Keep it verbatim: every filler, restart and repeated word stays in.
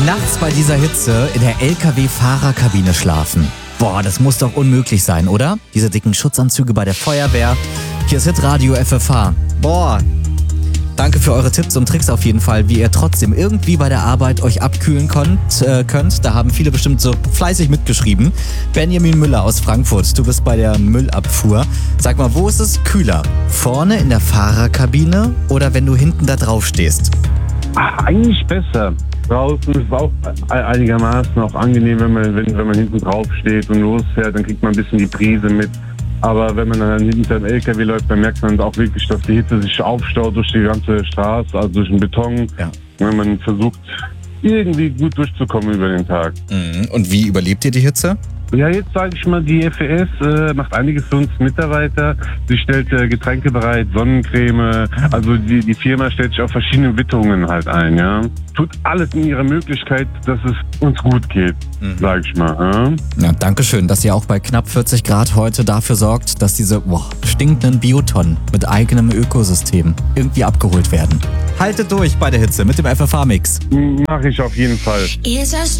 Nachts bei dieser Hitze in der L K W-Fahrerkabine schlafen. Boah, das muss doch unmöglich sein, oder? Diese dicken Schutzanzüge bei der Feuerwehr. Hier ist Hitradio F F H. Boah. Danke für eure Tipps und Tricks auf jeden Fall, wie ihr trotzdem irgendwie bei der Arbeit euch abkühlen könnt. Äh, könnt. Da haben viele bestimmt so fleißig mitgeschrieben. Benjamin Müller aus Frankfurt, du bist bei der Müllabfuhr. Sag mal, wo ist es kühler? Vorne in der Fahrerkabine oder wenn du hinten da drauf stehst? Ach, eigentlich besser. Draußen ist es auch einigermaßen auch angenehm, wenn man, wenn, wenn man hinten drauf steht und losfährt, dann kriegt man ein bisschen die Brise mit. Aber wenn man dann hinter dem L K W läuft, dann merkt man auch wirklich, dass die Hitze sich aufstaut durch die ganze Straße, also durch den Beton. Ja. Wenn man versucht, irgendwie gut durchzukommen über den Tag. Und wie überlebt ihr die Hitze? Ja, jetzt sage ich mal, die F E S äh, macht einiges für uns Mitarbeiter. Sie stellt äh, Getränke bereit, Sonnencreme. Also die, die Firma stellt sich auf verschiedene Witterungen halt ein, ja. Tut alles in ihrer Möglichkeit, dass es uns gut geht, mhm. sage ich mal. Ja? Ja, danke schön, dass ihr auch bei knapp vierzig Grad heute dafür sorgt, dass diese boah, stinkenden Biotonnen mit eigenem Ökosystem irgendwie abgeholt werden. Haltet durch bei der Hitze mit dem F F H-Mix. Mache ich auf jeden Fall.